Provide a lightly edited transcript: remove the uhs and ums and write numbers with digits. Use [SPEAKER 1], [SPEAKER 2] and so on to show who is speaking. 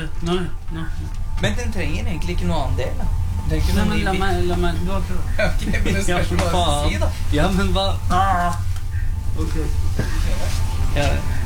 [SPEAKER 1] Nei.
[SPEAKER 2] Men den trenger egentlig ikke noe annen del, da. Det er ikke
[SPEAKER 1] Nei,
[SPEAKER 2] noe
[SPEAKER 1] men la meg du har prøvd.
[SPEAKER 2] Ok, men det skal ikke bare si, da.
[SPEAKER 1] Ja, men hva? Ok.
[SPEAKER 2] Ja,